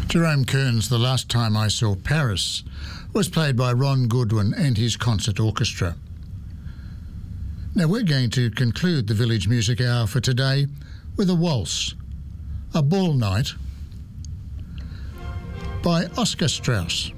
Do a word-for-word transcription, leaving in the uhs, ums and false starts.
Jerome Kern's The Last Time I Saw Paris was played by Ron Goodwin and his concert orchestra. Now we're going to conclude the Village Music Hour for today with a waltz, A Ball Night by Oscar Strauss.